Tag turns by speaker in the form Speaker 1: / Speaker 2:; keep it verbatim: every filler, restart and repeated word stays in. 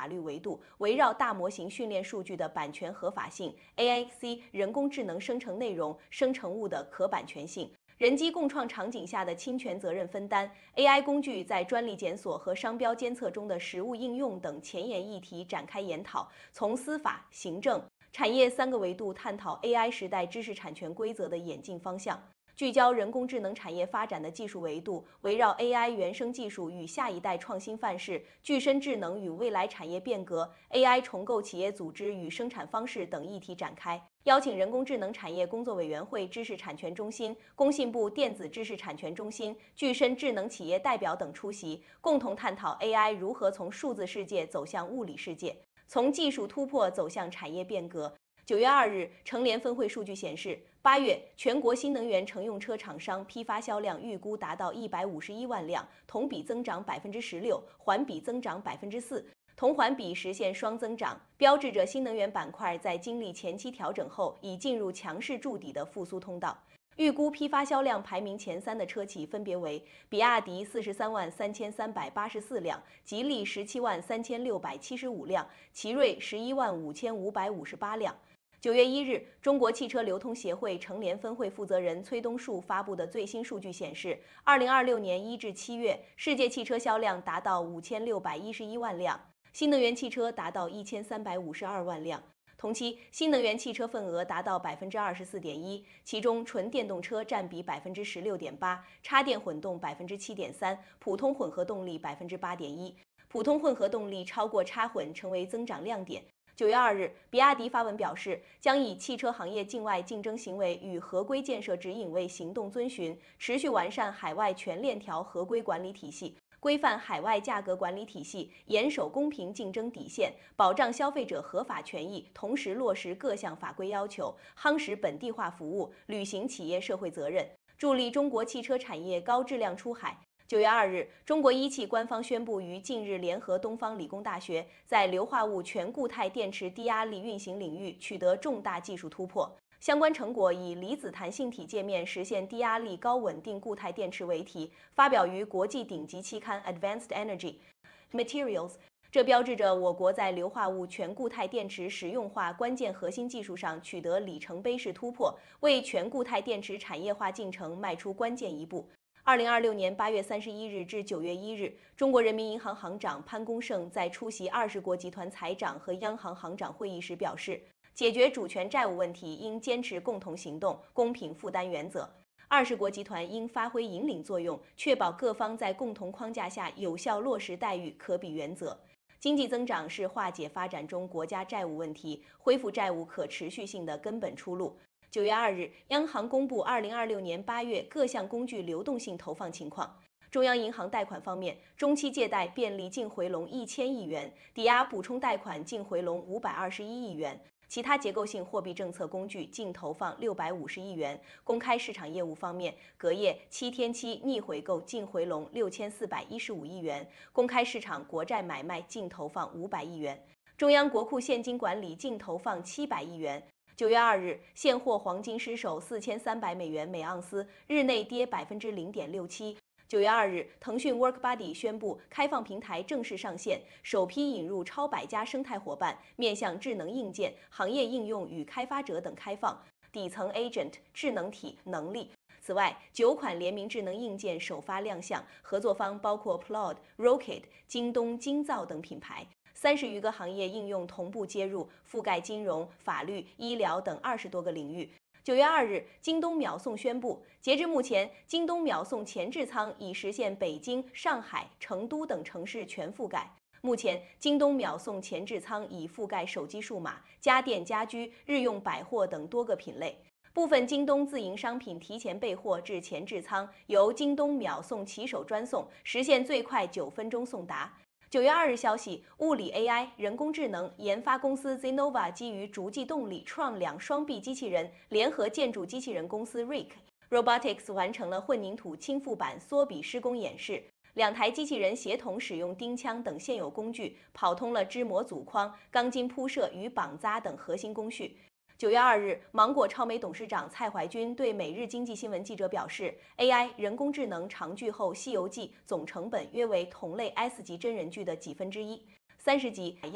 Speaker 1: 法律维度，围绕大模型训练数据的版权合法性、A I C 人工智能生成内容、生成物的可版权性。人机共创场景下的侵权责任分担、A I 工具在专利检索和商标监测中的实务应用等前沿议题展开研讨，从司法、行政、产业三个维度探讨 A I 时代知识产权规则的演进方向。聚焦人工智能产业发展的技术维度，围绕 A I 原生技术与下一代创新范式、具身智能与未来产业变革、A I 重构企业组织与生产方式等议题展开。邀请人工智能产业工作委员会知识产权中心、工信部电子知识产权中心、具身智能企业代表等出席，共同探讨 A I 如何从数字世界走向物理世界，从技术突破走向产业变革。九月二日，成联分会数据显示，八月全国新能源乘用车厂商批发销量预估达到一百五十一万辆，同比增长百分之十六，环比增长百分之四，同环比实现双增长，标志着新能源板块在经历前期调整后，已进入强势筑底的复苏通道。预估批发销量排名前三的车企分别为比亚迪四十三万三千三百八十四辆，吉利十七万三千六百七十五辆，奇瑞十一万五千五百五十八辆。九月一日，中国汽车流通协会成联分会负责人崔东树发布的最新数据显示，二零二六年一至七月，世界汽车销量达到五千六百一十一万辆，新能源汽车达到一千三百五十二万辆。同期，新能源汽车份额达到百分之二十四点一，其中纯电动车占比百分之十六点八，插电混动百分之七点三，普通混合动力百分之八点一，普通混合动力超过插混成为增长亮点。九月二日，比亚迪发文表示，将以汽车行业境外竞争行为与合规建设指引为行动遵循，持续完善海外全链条合规管理体系，规范海外价格管理体系，严守公平竞争底线，保障消费者合法权益，同时落实各项法规要求，夯实本地化服务，履行企业社会责任，助力中国汽车产业高质量出海。九月二日，中国一汽官方宣布于近日联合东方理工大学，在硫化物全固态电池低压力运行领域取得重大技术突破。相关成果以离子弹性体界面实现低压力高稳定固态电池为题，发表于国际顶级期刊 Advanced Energy Materials。这标志着我国在硫化物全固态电池实用化关键核心技术上取得里程碑式突破，为全固态电池产业化进程迈出关键一步。二零二六年八月三十一日至九月一日，中国人民银行行长潘功胜在出席二十国集团财长和央行行长会议时表示，解决主权债务问题应坚持共同行动、公平负担原则。二十国集团应发挥引领作用，确保各方在共同框架下有效落实待遇可比原则。经济增长是化解发展中国家债务问题、恢复债务可持续性的根本出路。九月二日，央行公布二零二六年八月各项工具流动性投放情况。中央银行贷款方面，中期借贷便利净回笼一千亿元，抵押补充贷款净回笼五百二十一亿元，其他结构性货币政策工具净投放六百五十亿元。公开市场业务方面，隔夜七天期逆回购净回笼六千四百一十五亿元，公开市场国债买卖净投放五百亿元，中央国库现金管理净投放七百亿元。九月二日，现货黄金失守四千三百美元每盎司，日内跌百分之零点六七。九月二日，腾讯 WorkBuddy 宣布开放平台正式上线，首批引入超百家生态伙伴，面向智能硬件、行业应用与开发者等开放，底层 Agent 智能体能力。此外，九款联名智能硬件首发亮相，合作方包括 Plod、Rocket、京东、京造等品牌。三十余个行业应用同步接入，覆盖金融、法律、医疗等二十多个领域。九月二日，京东秒送宣布，截至目前，京东秒送前置仓已实现北京、上海、成都等城市全覆盖。目前，京东秒送前置仓已覆盖手机数码、家电家居、日用百货等多个品类。部分京东自营商品提前备货至前置仓，由京东秒送骑手专送，实现最快九分钟送达。九月二日消息，物理 A I 人工智能研发公司 Zenova 基于逐迹动力创两双臂机器人，联合建筑机器人公司 Rick Robotics 完成了混凝土倾覆板缩比施工演示。两台机器人协同使用钉枪等现有工具，跑通了支模组框、钢筋铺设与绑扎等核心工序。九月二日，芒果超媒董事长蔡怀军对每日经济新闻记者表示 ，A I 人工智能长剧后《西游记》总成本约为同类 S 级真人剧的几分之一，三十集。